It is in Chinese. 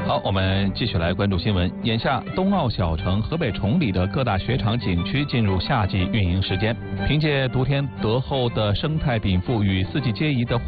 好，我们继续来关注新闻。眼下，冬奥小城河北崇礼的各大雪场景区进入夏季运营时间。凭借得天独厚的生态禀赋与四季皆宜的